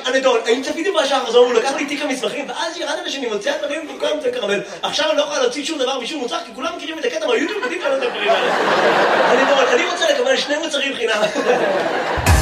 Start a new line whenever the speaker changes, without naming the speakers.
הנדון, האם צפיתי בשער הזו, הוא לקח לי תיק המסמכים, ואז ירדתי שאני מוצא את דברים וכל היום קרמל. עכשיו אני לא יכולה להוציא שום דבר משום מוצר, כי כולם מכירים את הקטע מהיוטיוב, יודעים כאלה את הדברים האלה. הנדון, אני רוצה לקבל 2 מוצרים חינם.